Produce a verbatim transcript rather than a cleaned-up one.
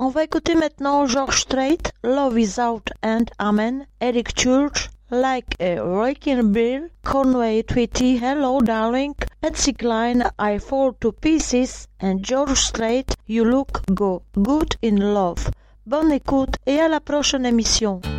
On va écouter maintenant George Strait, Love Without End, Amen, Eric Church, Like a Wrecking Ball, Conway Twitty, Hello Darling, Patsy Cline, I Fall to Pieces, and George Strait, You Look Go Good in Love. Bonne écoute et à la prochaine émission.